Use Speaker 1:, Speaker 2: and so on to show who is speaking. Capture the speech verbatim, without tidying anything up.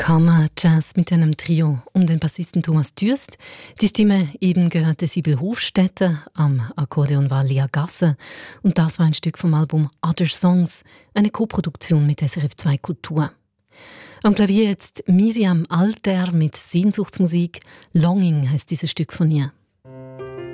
Speaker 1: Kammerjazz mit einem Trio um den Bassisten Thomas Dürst. Die Stimme eben gehörte Sibyl Hofstetter, am Akkordeon war Lea Gasser und das war ein Stück vom Album Other Songs, eine Koproduktion mit S R F zwei Kultur. Am Klavier jetzt Miriam Alter mit Sehnsuchtsmusik. Longing heißt dieses Stück von ihr.